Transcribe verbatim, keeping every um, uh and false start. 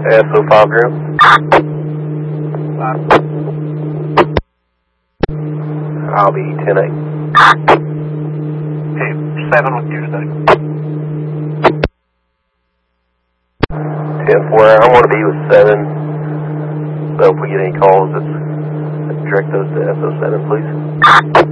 S O five zero. I'll be ten eight. Okay, seven with you today. ten four, I'm going to be with seven. So if we get any calls, let's direct those to S O seven, please.